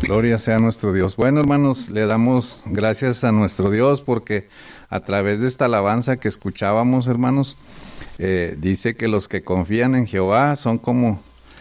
Gloria sea a nuestro Dios. Bueno, hermanos, le damos gracias a nuestro Dios porque a través de esta alabanza que escuchábamos, hermanos, dice que los que confían en Jehová son como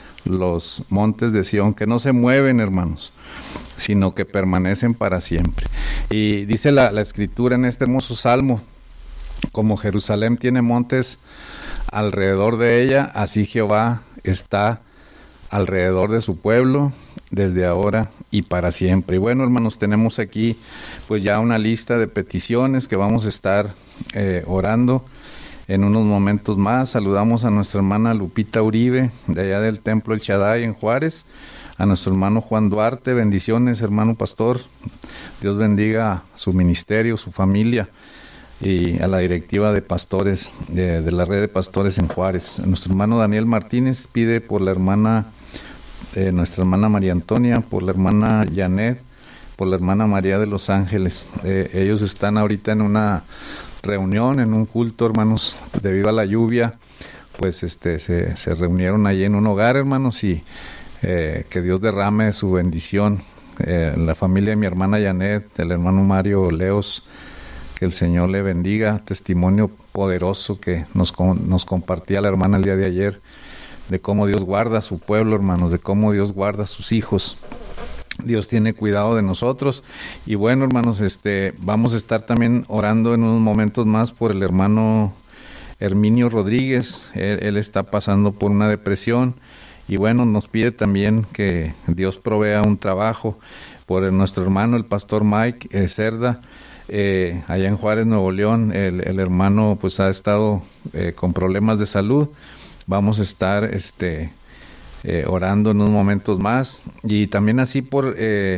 los montes de Sión, que no se mueven, hermanos, sino que permanecen para siempre. Y dice la Escritura en este hermoso salmo, como Jerusalén tiene montes alrededor de ella, así Jehová está alrededor de su pueblo, desde ahora y para siempre. Y bueno, hermanos, tenemos aquí pues ya una lista de peticiones que vamos a estar orando en unos momentos más. Saludamos a nuestra hermana Lupita Uribe, de allá del Templo El Shaddai en Juárez, a nuestro hermano Juan Duarte. Bendiciones, hermano pastor. Dios bendiga su ministerio, su familia, y a la directiva de pastores, de la red de pastores en Juárez. Nuestro hermano Daniel Martínez pide por la hermana, nuestra hermana María Antonia, por la hermana Janet, por la hermana María de los Ángeles. Ellos están ahorita en una reunión, en un culto, hermanos, debido a la lluvia, pues se reunieron allí en un hogar, hermanos, y que Dios derrame su bendición. La familia de mi hermana Janet, el hermano Mario Leos, que el Señor le bendiga. Testimonio poderoso que nos compartía la hermana el día de ayer, de cómo Dios guarda a su pueblo, hermanos, de cómo Dios guarda a sus hijos. Dios tiene cuidado de nosotros. Y bueno, hermanos, vamos a estar también orando en unos momentos más por el hermano Herminio Rodríguez. Él está pasando por una depresión y bueno, nos pide también que Dios provea un trabajo por nuestro hermano, el pastor Mike Cerda. Allá en Juárez, Nuevo León, el hermano pues ha estado con problemas de salud. Vamos a estar orando en unos momentos más, y también así por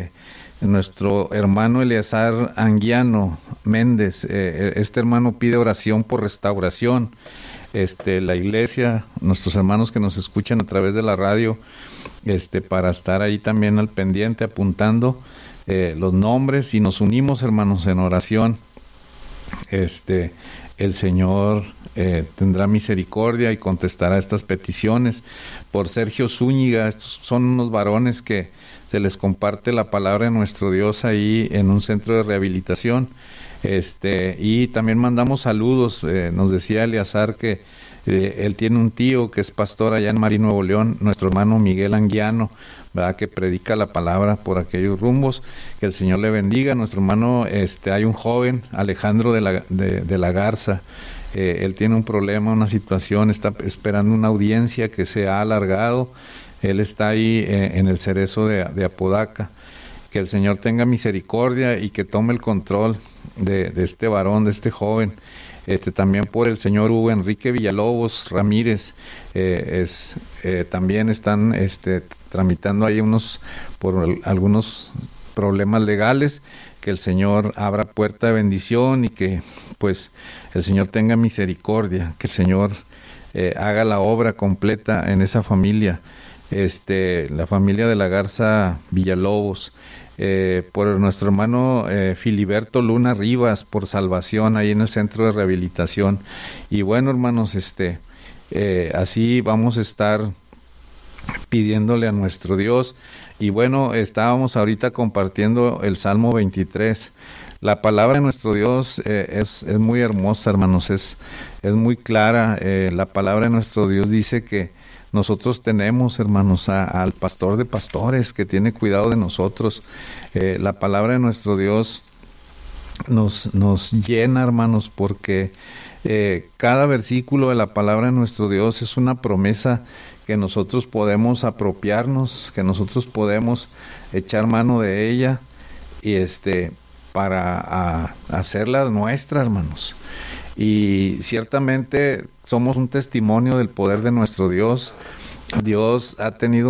nuestro hermano Eleazar Anguiano Méndez. Este hermano pide oración por restauración. La iglesia, nuestros hermanos que nos escuchan a través de la radio, para estar ahí también al pendiente, apuntando los nombres, y nos unimos, hermanos, en oración. El Señor tendrá misericordia y contestará estas peticiones. Por Sergio Zúñiga, estos son unos varones que se les comparte la palabra de nuestro Dios ahí en un centro de rehabilitación. Y también mandamos saludos. Nos decía Eleazar que él tiene un tío que es pastor allá en Marín, Nuevo León, nuestro hermano Miguel Anguiano, ¿verdad?, que predica la palabra por aquellos rumbos. Que el Señor le bendiga. Nuestro hermano, hay un joven, Alejandro de la Garza. Él tiene un problema, una situación, está esperando una audiencia que se ha alargado. Él está ahí en el Cerezo de Apodaca. Que el Señor tenga misericordia y que tome el control de este varón, de este joven. También por el señor Hugo Enrique Villalobos Ramírez. También están tramitando ahí por algunos problemas legales. Que el Señor abra puerta de bendición y que pues el Señor tenga misericordia, que el Señor haga la obra completa en esa familia. La familia de la Garza Villalobos, por nuestro hermano Filiberto Luna Rivas, por salvación ahí en el centro de rehabilitación. Y bueno, hermanos, así vamos a estar pidiéndole a nuestro Dios. Y bueno, estábamos ahorita compartiendo el Salmo 23. La palabra de nuestro Dios es muy hermosa, hermanos, es muy clara. La palabra de nuestro Dios dice que nosotros tenemos, hermanos, al pastor de pastores que tiene cuidado de nosotros. La palabra de nuestro Dios nos llena, hermanos, porque cada versículo de la palabra de nuestro Dios es una promesa que nosotros podemos apropiarnos, que nosotros podemos echar mano de ella y para hacerla nuestra, hermanos. Y ciertamente somos un testimonio del poder de nuestro Dios. Dios ha tenido